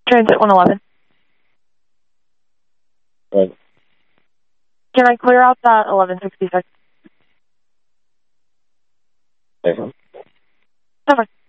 Transit 111. Right. Can I clear out that 1166? Okay. Over.